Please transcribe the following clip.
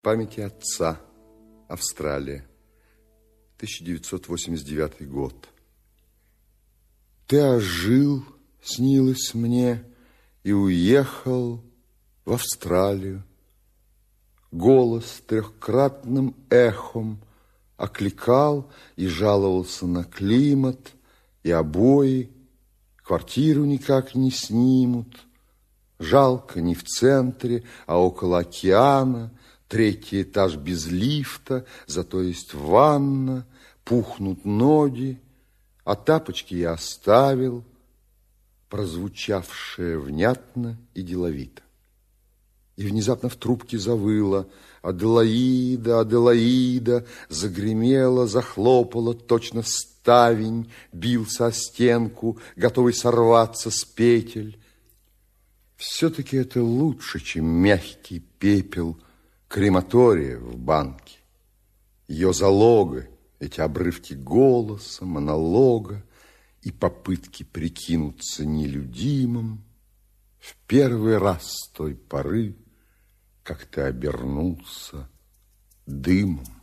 памяти отца. Австралия. 1989 год. Ты ожил, снилось мне, и уехал в Австралию. Голос трехкратным эхом окликал и жаловался на климат и обои. Квартиру никак не снимут. Жалко не в центре, а около океана. Третий этаж без лифта, зато есть ванна. Пухнут ноги, а тапочки я оставил, прозвучавшее внятно и деловито. И внезапно в трубке завыло: Аделаида, Аделаида, загремела, захлопала, точно ставень, бился о стенку, готовый сорваться с петель. Все-таки это лучше, чем мягкий пепел крематория в банке. Ее залога, эти обрывки голоса, монолога и попытки прикинуться нелюдимым в первый раз с той поры, как ты обернулся дымом.